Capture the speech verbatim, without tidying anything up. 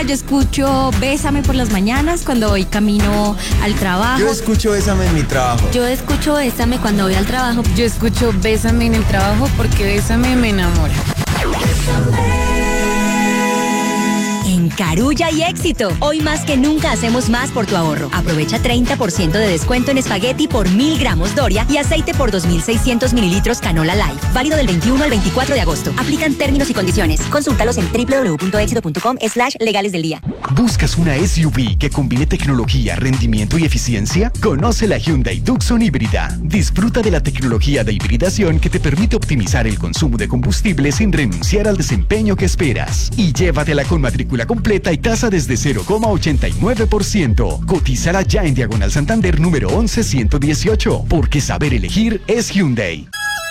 yo escucho Bésame por las mañanas cuando voy camino al trabajo. Yo escucho Bésame en mi trabajo. Yo escucho Bésame cuando voy al trabajo. Yo escucho Bésame en el trabajo porque Bésame me enamora. En Carulla hay éxito. Hoy más que nunca hacemos más por tu ahorro. Aprovecha treinta por ciento de descuento en espagueti por mil gramos Doria y aceite por dos mil seiscientos mililitros Canola Life. Válido del veintiuno al veinticuatro de agosto. Aplican términos y condiciones. Consúltalos en doble u doble u doble u punto éxito punto com slash legales del día. ¿Buscas una S U V que combine tecnología, rendimiento y eficiencia? Conoce la Hyundai Tucson híbrida. Disfruta de la tecnología de hibridación que te permite optimizar el consumo de combustible sin renunciar al desempeño que esperas. Y llévatela con matrícula completa y tasa desde cero coma ochenta y nueve por ciento. Cotízala ya en Diagonal Santander número once ciento dieciocho, porque saber elegir es Hyundai.